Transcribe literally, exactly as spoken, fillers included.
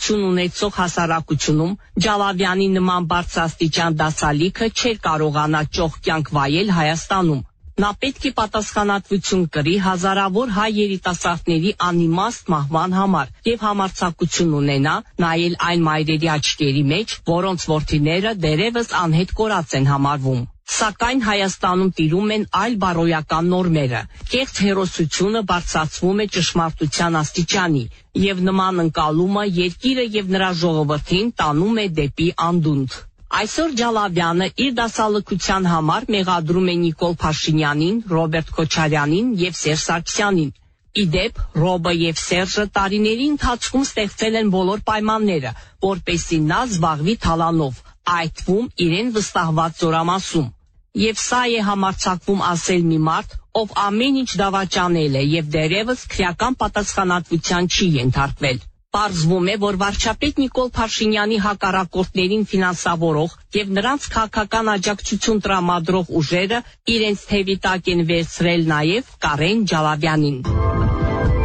գոյություն ունեցող հասարակությունում Ջալավյանի նման բարձրաստիճան դասալիքը չէր կարողանա ճոխ կյանք վայել Հայաստանում։ Նա պետք է պատասխանատվություն կրի հազարավոր հայ երիտասարդների անիմաստ մահվան համար եւ համարձակություն ունենա նայել այն մայրերի աչքերի մեջ, որոնց որդիները դերևս անհետ կորած են համարվում։ Սակայն Հայաստանում տիրում են այլ բարոյական նորմերը։ Կեղծ հերոսությունը բարձրացվում է ճշմարտության աստիճանի, եւ նման ընկալումը երկիրը եւ նրա ժողովրդին տանում է դեպի անդունդ։ Այսօր Ջալավյանը իր դասալքության համար մեղադրում է Նիկոլ Փաշինյանին, Ռոբերտ Քոչարյանին եւ Սերժ Սարգսյանին։ Իդեպ, Ռոբը եւ Սերժը տարիների ընթացքում ստեղծել են բոլոր պայմանները, որպեսզի նա զբաղվի թալանով, այդ թվում իրեն վստահված զորամասում։ Եվ սա է համարձակվում ասել մի մարդ, ով ամեն ինչ դավաճանել է եւ դերևս քրեական պատասխանատվության չի ենթարկվել։ Պարզվում է, որ վարչապետ Նիկոլ Փաշինյանի հակառակորդներին ֆինանսավորող եւ նրանց քաղաքական աջակցություն տրամադրող ուժերը իրենց թևի տակ են վերցրել նաեւ Կարեն Ջալավյանին։